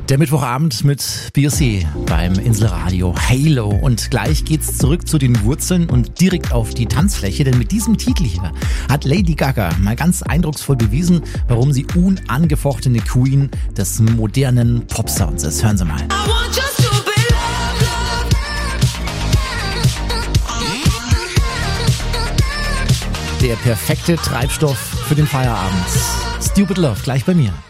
Der Mittwochabend mit Beyoncé beim Inselradio Halo. Und gleich geht's zurück zu den Wurzeln und direkt auf die Tanzfläche, denn mit diesem Titel hier hat Lady Gaga mal ganz eindrucksvoll bewiesen, warum sie unangefochtene Queen des modernen Popsounds ist. Hören Sie mal. Der perfekte Treibstoff für den Feierabend. Stupid Love, gleich bei mir.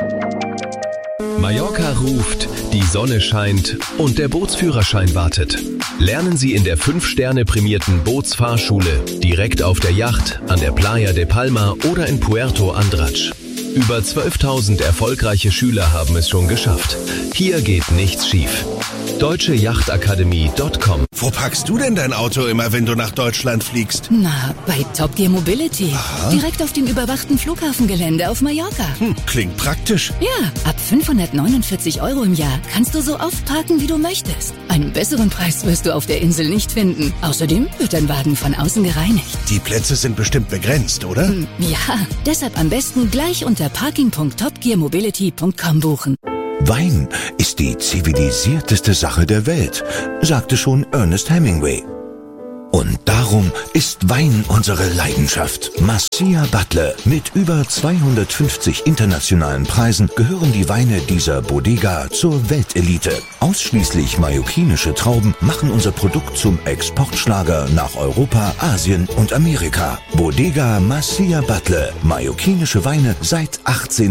Mallorca ruft, die Sonne scheint und der Bootsführerschein wartet. Lernen Sie in der 5-Sterne-prämierten Bootsfahrschule, direkt auf der Yacht, an der Playa de Palma oder in Puerto Andratx. Über 12.000 erfolgreiche Schüler haben es schon geschafft. Hier geht nichts schief. deutscheJachtAkademie.com. Wo parkst du denn dein Auto immer, wenn du nach Deutschland fliegst? Na, bei Top Gear Mobility. Aha. Direkt auf dem überwachten Flughafengelände auf Mallorca. Klingt praktisch. Ja, ab 549 € im Jahr kannst du so oft parken, wie du möchtest. Einen besseren Preis wirst du auf der Insel nicht finden. Außerdem wird dein Wagen von außen gereinigt. Die Plätze sind bestimmt begrenzt, oder? Ja, deshalb am besten gleich unter parking.topgearmobility.com buchen. Wein ist die zivilisierteste Sache der Welt, sagte schon Ernest Hemingway. Und darum ist Wein unsere Leidenschaft. Macia Butler. Mit über 250 internationalen Preisen gehören die Weine dieser Bodega zur Weltelite. Ausschließlich mallorquinische Trauben machen unser Produkt zum Exportschlager nach Europa, Asien und Amerika. Bodega Macia Butler. Mallorquinische Weine seit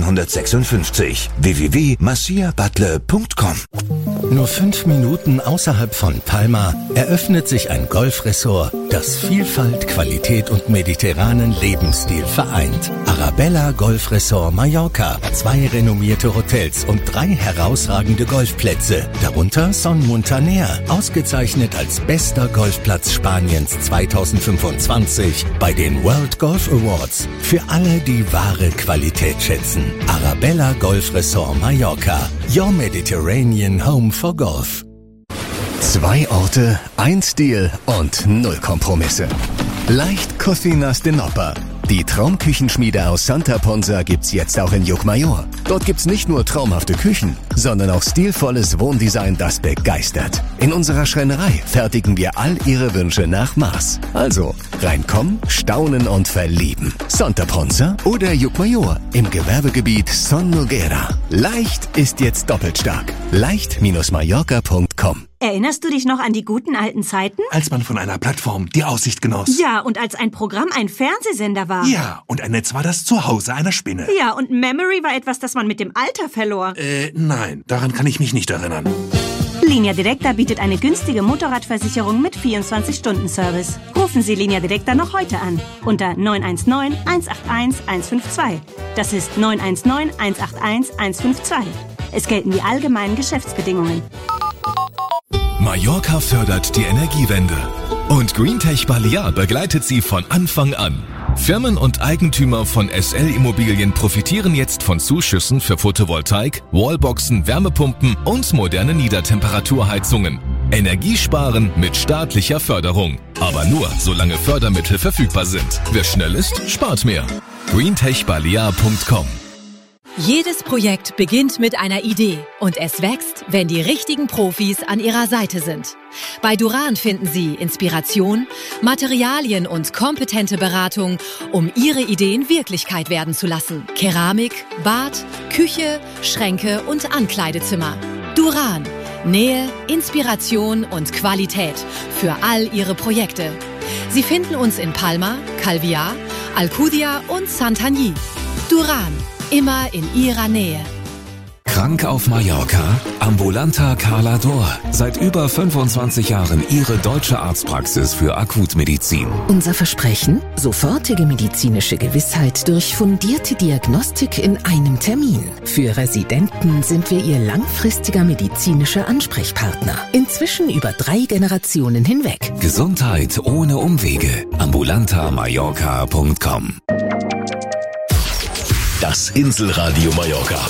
1856. www.maciabutler.com. Nur 5 Minuten außerhalb von Palma eröffnet sich ein Golfresort, das Vielfalt, Qualität und mediterranen Lebensstil vereint. Arabella Golf Resort Mallorca. 2 renommierte Hotels und 3 herausragende Golfplätze. Darunter Son Montaner, ausgezeichnet als bester Golfplatz Spaniens 2025 bei den World Golf Awards. Für alle, die wahre Qualität schätzen. Arabella Golf Resort Mallorca. Your Mediterranean Home for Golf. 2 Orte, 1 Stil und 0 Kompromisse. Leicht Cocinas de Nopa. Die Traumküchenschmiede aus Santa Ponsa gibt's jetzt auch in Llucmajor. Dort gibt's nicht nur traumhafte Küchen, sondern auch stilvolles Wohndesign, das begeistert. In unserer Schreinerei fertigen wir all Ihre Wünsche nach Maß. Also, reinkommen, staunen und verlieben. Santa Ponsa oder Llucmajor im Gewerbegebiet Son Noguera. Leicht ist jetzt doppelt stark. leicht-mallorca.com. Erinnerst du dich noch an die guten alten Zeiten? Als man von einer Plattform die Aussicht genoss. Ja, und als ein Programm ein Fernsehsender war. Ja, und ein Netz war das Zuhause einer Spinne. Ja, und Memory war etwas, das man mit dem Alter verlor. Nein, daran kann ich mich nicht erinnern. Linea Directa bietet eine günstige Motorradversicherung mit 24-Stunden-Service. Rufen Sie Linea Directa noch heute an. Unter 919 181 152. Das ist 919 181 152. Es gelten die allgemeinen Geschäftsbedingungen. Mallorca fördert die Energiewende und Greentech Balear begleitet sie von Anfang an. Firmen und Eigentümer von SL Immobilien profitieren jetzt von Zuschüssen für Photovoltaik, Wallboxen, Wärmepumpen und moderne Niedertemperaturheizungen. Energiesparen mit staatlicher Förderung. Aber nur, solange Fördermittel verfügbar sind. Wer schnell ist, spart mehr. greentechbalear.com. Jedes Projekt beginnt mit einer Idee und es wächst, wenn die richtigen Profis an Ihrer Seite sind. Bei Duran finden Sie Inspiration, Materialien und kompetente Beratung, um Ihre Ideen Wirklichkeit werden zu lassen. Keramik, Bad, Küche, Schränke und Ankleidezimmer. Duran. Nähe, Inspiration und Qualität für all Ihre Projekte. Sie finden uns in Palma, Calviá, Alcudia und Santanyí. Duran. Immer in Ihrer Nähe. Krank auf Mallorca? Ambulanta Carla D'Or. Seit über 25 Jahren Ihre deutsche Arztpraxis für Akutmedizin. Unser Versprechen? Sofortige medizinische Gewissheit durch fundierte Diagnostik in einem Termin. Für Residenten sind wir Ihr langfristiger medizinischer Ansprechpartner. Inzwischen über 3 Generationen hinweg. Gesundheit ohne Umwege. ambulantamallorca.com. Das Inselradio Mallorca.